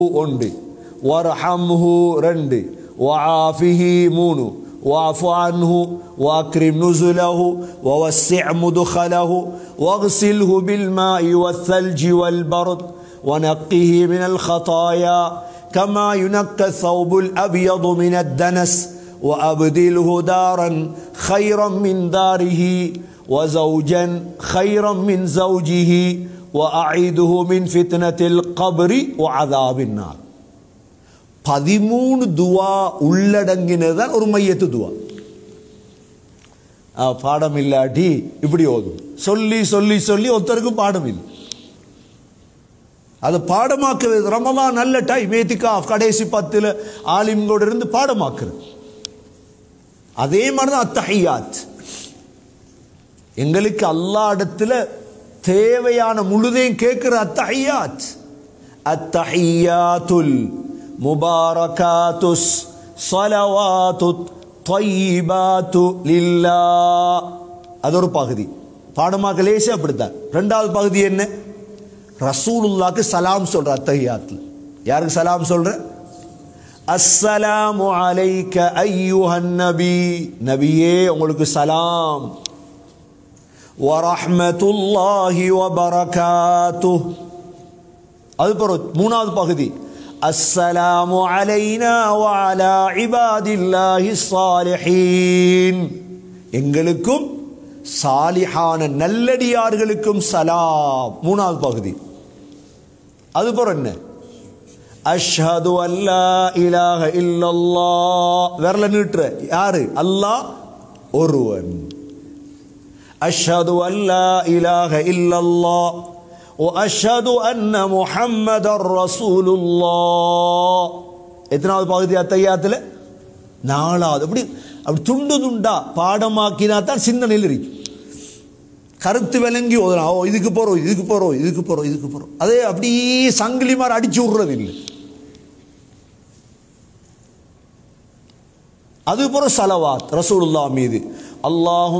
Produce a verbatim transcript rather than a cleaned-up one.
ஒன்று வர்ஹம்ஹு ரெண்டு வஆஃபிஹி மூணு واعف عنه واكرم نزله ووسع مدخله واغسله بالماء والثلج والبرد ونقه من الخطايا كما ينقى الثوب الأبيض من الدنس وأبدله دارا خيرا من داره وزوجا خيرا من زوجه وأعيده من فتنة القبر وعذاب النار. பதிமூணு துவா உள்ளடங்கினதான் ஒரு மையத்து துவா. பாடம் இல்லாட்டி இப்படி ஓதும். சொல்லி சொல்லி சொல்லி ஒருத்தருக்கும் பாடம் இல்லை. அது பாடமாக்குறது ரமலான் நல்ல டைம். ஏத்திகாஃப் கடைசி பத்துல ஆலிம்களோட இருந்து பாடமாக்குறது. அதே மாதிரிதான் அத்தஹியாத். எங்களுக்கு அல்லாஹ் இடத்துல தேவையான முழுதையும் கேட்கிற அத்தஹியாத். அத்தஹியாத்துல் முபாரகாத்துஸ் ஸலவாத்துத் த்வையிபாத்து லில்லாஹ். அது ஒரு பகுதி. பாடமாக்க லேசா அப்படித்தான். ரெண்டாவது பகுதி என்ன? ரசூலுல்லாஹ்க்கு சலாம் சொல்ற அத்தஹியாத்ல. யாருக்கு சலாம் சொல்ற? அஸ்ஸலாமு அலைக அய்யுஹன் நபி. நபியே உங்களுக்கு சலாம். வ ரஹ்மத்துல்லாஹி வ பரகாத்துஹு. அது மூணாவது பகுதி. அஸ்ஸலாமு அலைனா வ அலா இபாதில்லாஹி ஸாலிஹீன். எங்களுக்கும் சாலிஹான நல்லடியார்களுக்கும் சலாம். மூணாவது பகுதி. அதுபோல என்ன? அஷ்ஹது அல்லா இலாஹ இல்லல்லாஹ். விரல நீட்டுற யாரு? அல்லாஹ் ஒருவன். அஷ்ஹது அல்லா இலாஹ இல்லல்லாஹ் வஅஷ்ஹது அன்ன முஹம்மதர் ரசூலுல்லாஹ். எத்தனாவது பகுதி அத்தஹியாத்துல? நாலாவது. அப்படி அப்படி துண்டு துண்டா பாடமாக்கினா தான் சிந்தனையில் இருக்கு. கருத்து விளங்கி ஓதுனா ஓ இதுக்கு போறோம் இதுக்கு போறோம் இதுக்கு போறோம் இதுக்கு போறோம். அதே அப்படியே சங்கிலி மாதிரி அடிச்சு விடுறது இல்லை. அது போற சலவாத் ரசூலுல்லாஹ் மீது. அல்லாஹும்